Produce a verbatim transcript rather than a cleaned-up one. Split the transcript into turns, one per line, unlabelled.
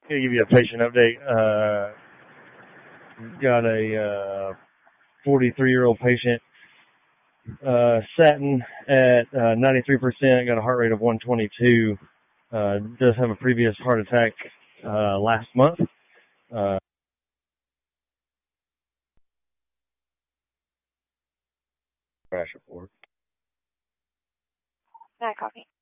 Gonna give you a patient update. Uh, got a uh, forty-three-year-old patient, uh, satin at uh, ninety-three percent, got a heart rate of one twenty-two. Uh, does have a previous heart attack uh, last month. Uh, crash report.
Not copy.